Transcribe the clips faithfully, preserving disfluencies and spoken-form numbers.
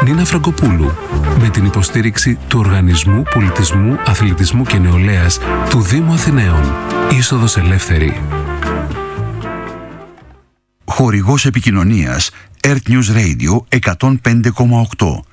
Νίνα Φραγκοπούλου, με την υποστήριξη του Οργανισμού Πολιτισμού, Αθλητισμού και Νεολαίας του Δήμου Αθηναίων. Είσοδος ελεύθερη. Χορηγός επικοινωνίας Earth News Radio εκατόν πέντε κόμμα οκτώ.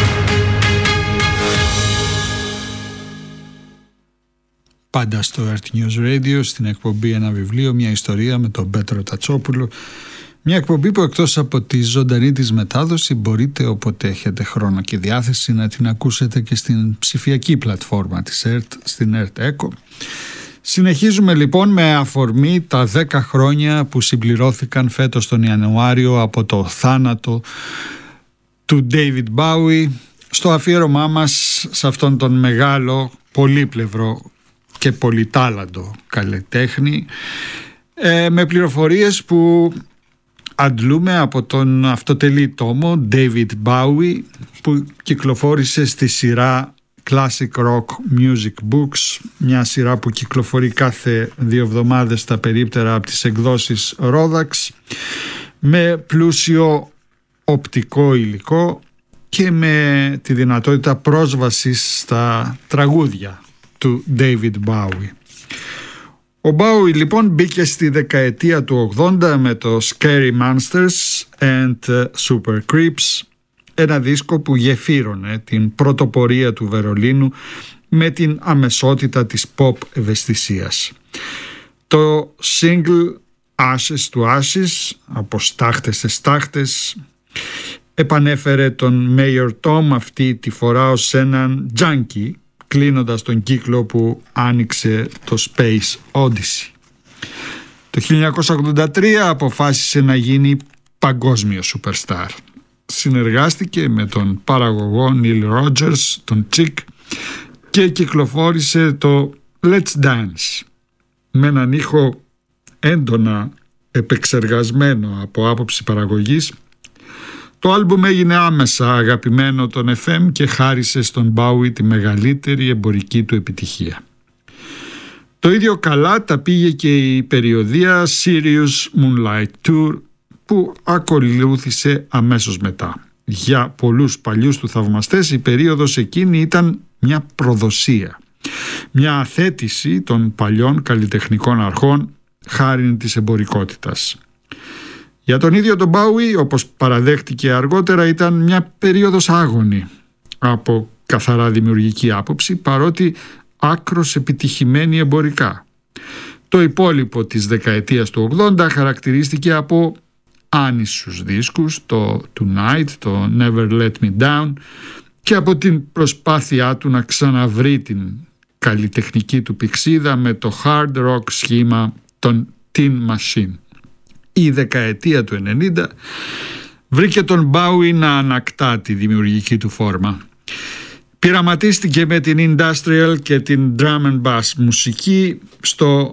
Πάντα στο Earth News Radio, στην εκπομπή Ένα Βιβλίο, μια ιστορία με τον Πέτρο Τατσόπουλο. Μια εκπομπή που εκτός από τη ζωντανή της μετάδοση μπορείτε όποτε έχετε χρόνο και διάθεση να την ακούσετε και στην ψηφιακή πλατφόρμα της Earth, στην Earth Echo. Συνεχίζουμε λοιπόν με αφορμή τα δέκα χρόνια που συμπληρώθηκαν φέτος τον Ιανουάριο από το θάνατο του David Bowie, στο αφιέρωμά μας σε αυτόν τον μεγάλο, πολύπλευρο και πολυτάλαντο καλλιτέχνη, ε, με πληροφορίες που αντλούμε από τον αυτοτελή τόμο David Bowie, που κυκλοφόρησε στη σειρά Classic Rock Music Books, μια σειρά που κυκλοφορεί κάθε δύο εβδομάδες στα περίπτερα από τις εκδόσεις Rodax, με πλούσιο οπτικό υλικό και με τη δυνατότητα πρόσβασης στα τραγούδια του David Bowie. Ο Bowie λοιπόν μπήκε στη δεκαετία του ογδόντα με το Scary Monsters and Super Creeps, ένα δίσκο που γεφύρωνε την πρωτοπορία του Βερολίνου με την αμεσότητα της pop ευαισθησίας. Το single Ashes to Ashes, από στάχτες σε στάχτες, επανέφερε τον Mayor Tom αυτή τη φορά ως έναν junkie, κλείνοντας τον κύκλο που άνοιξε το Space Odyssey. Το χίλια εννιακόσια ογδόντα τρία αποφάσισε να γίνει παγκόσμιο superstar. Συνεργάστηκε με τον παραγωγό Neil Rogers, τον Chick, και κυκλοφόρησε το Let's Dance με έναν ήχο έντονα επεξεργασμένο από άποψη παραγωγής. Το άλμπουμ έγινε άμεσα αγαπημένο των εφ εμ και χάρισε στον Bowie τη μεγαλύτερη εμπορική του επιτυχία. Το ίδιο καλά τα πήγε και η περιοδεία Sirius Moonlight Tour που ακολούθησε αμέσως μετά. Για πολλούς παλιούς του θαυμαστές η περίοδος εκείνη ήταν μια προδοσία, μια αθέτηση των παλιών καλλιτεχνικών αρχών χάριν της εμπορικότητας. Για τον ίδιο τον Bowie, όπως παραδέχτηκε αργότερα, ήταν μια περίοδος άγωνη από καθαρά δημιουργική άποψη, παρότι άκρος επιτυχημένη εμπορικά. Το υπόλοιπο της δεκαετίας του ογδόντα χαρακτηρίστηκε από άνισους δίσκους, το Tonight, το Never Let Me Down, και από την προσπάθειά του να ξαναβρει την καλλιτεχνική του πηξίδα με το hard rock σχήμα των Tin Machine. Η δεκαετία του ενενήντα βρήκε τον Bowie να ανακτά τη δημιουργική του φόρμα. Πειραματίστηκε με την industrial και την drum and bass μουσική στο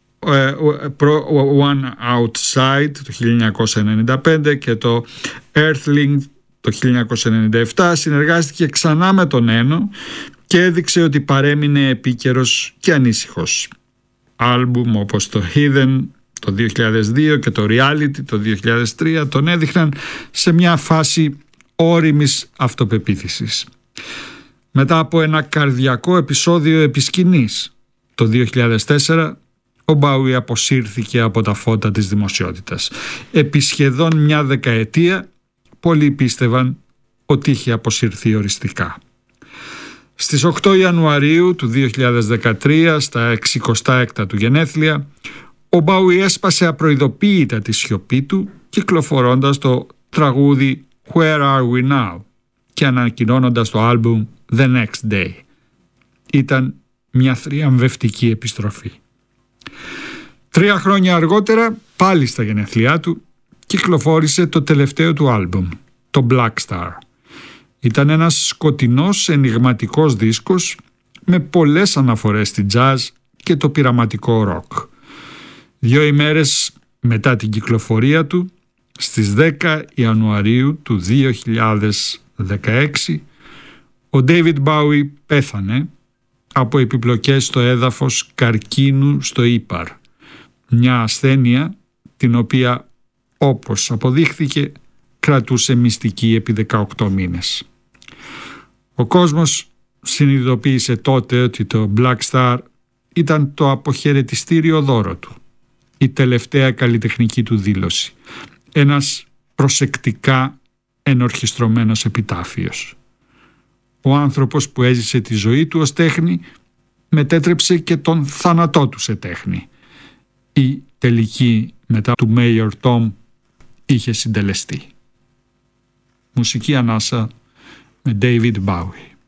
One Outside το χίλια εννιακόσια ενενήντα πέντε και το Earthling το χίλια εννιακόσια ενενήντα επτά. Συνεργάστηκε ξανά με τον Eno και έδειξε ότι παρέμεινε επίκαιρος και ανήσυχος. Άλμπουμ όπως το Hidden το δύο χιλιάδες δύο και το Reality το δύο χιλιάδες τρία τον έδειχναν σε μια φάση ώριμης αυτοπεποίθησης. Μετά από ένα καρδιακό επεισόδιο επισκηνής το δύο χιλιάδες τέσσερα, ο Bowie αποσύρθηκε από τα φώτα της δημοσιότητας. Επί σχεδόν μια δεκαετία πολλοί πίστευαν ότι είχε αποσυρθεί οριστικά. Στις οκτώ Ιανουαρίου του δύο χιλιάδες δεκατρία, στα εξηκοστά έκτα του γενέθλια, ο Bowie έσπασε απροειδοποίητα τη σιωπή του, κυκλοφορώντας το τραγούδι Where Are We Now και ανακοινώνοντας το άλμπουμ The Next Day. Ήταν μια θριαμβευτική επιστροφή. Τρία χρόνια αργότερα, πάλι στα γενέθλιά του, κυκλοφόρησε το τελευταίο του άλμπουμ, το Black Star. Ήταν ένας σκοτεινός, ενιγματικός δίσκος με πολλές αναφορές στη jazz και το πειραματικό ροκ. Δύο ημέρες μετά την κυκλοφορία του, στις δέκα Ιανουαρίου του δύο χιλιάδες δεκαέξι, ο David Bowie πέθανε από επιπλοκές στο έδαφος καρκίνου στο ύπαρ, μια ασθένεια την οποία, όπως αποδείχθηκε, κρατούσε μυστική επί δεκαοκτώ μήνες. Ο κόσμος συνειδητοποίησε τότε ότι το Black Star ήταν το αποχαιρετιστήριο δώρο του, η τελευταία καλλιτεχνική του δήλωση, ένας προσεκτικά ενορχιστρωμένος επιτάφιος. Ο άνθρωπος που έζησε τη ζωή του ως τέχνη μετέτρεψε και τον θάνατό του σε τέχνη. Η τελική μετά του Mayor Tom είχε συντελεστεί. Μουσική ανάσα με David Bowie.